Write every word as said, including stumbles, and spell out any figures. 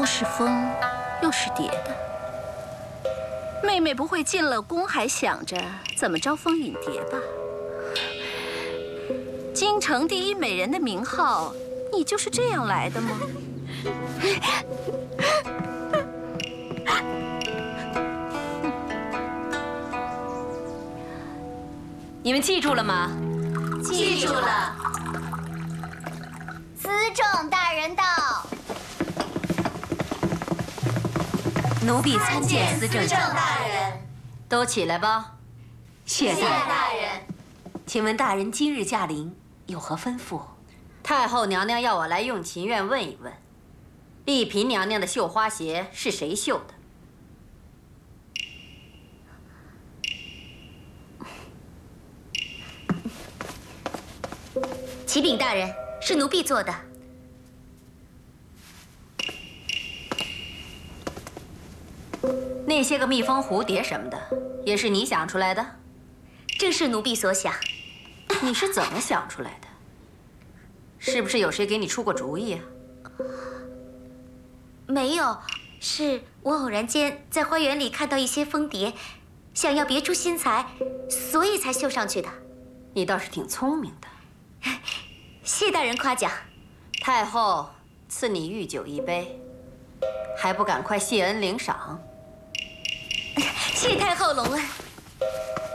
是风，又是蝶的。妹妹不会进了宫还想着怎么招蜂引蝶吧？京城第一美人的名号，你就是这样来的吗？ 你们记住了吗？ 记住了。 司政大人到。 奴婢参见司政大人。 都起来吧。谢谢大人。 请问大人今日驾临，有何吩咐？太后娘娘要我来用琴院问一问，丽嫔娘娘的绣花鞋是谁绣的？ 启禀大人，是奴婢做的。 那些个蜜蜂、蝴蝶什么的，也是你想出来的？ 正是奴婢所想。 你是怎么想出来的？是不是有谁给你出过主意啊？ 没有，是我偶然间在花园里看到一些蜂蝶，想要别出心裁，所以才绣上去的。 你倒是挺聪明的。 谢大人夸奖。 太后赐你御酒一杯，还不赶快谢恩领赏？ 谢太后隆恩。